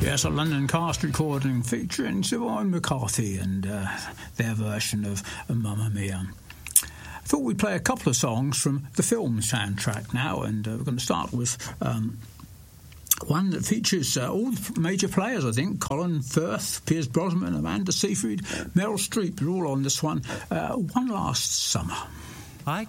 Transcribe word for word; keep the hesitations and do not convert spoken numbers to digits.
Yes, a London cast recording featuring Siobhan McCarthy and uh, their version of Mamma Mia. I thought we'd play a couple of songs from the film soundtrack now, and uh, we're going to start with um, one that features uh, all the major players, I think. Colin Firth, Pierce Brosnan, Amanda Seyfried, Meryl Streep are all on this one. Uh, One Last Summer.